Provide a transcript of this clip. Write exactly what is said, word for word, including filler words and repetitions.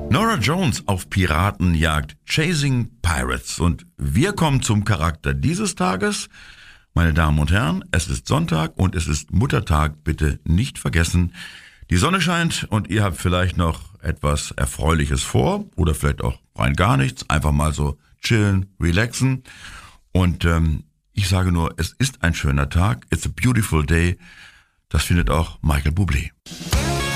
Norah Jones auf Piratenjagd, Chasing Pirates. Und wir kommen zum Charakter dieses Tages. Meine Damen und Herren, es ist Sonntag und es ist Muttertag. Bitte nicht vergessen, die Sonne scheint und ihr habt vielleicht noch etwas Erfreuliches vor oder vielleicht auch rein gar nichts. Einfach mal so chillen, relaxen. Und ähm, ich sage nur, es ist ein schöner Tag. It's a beautiful day. Das findet auch Michael Bublé.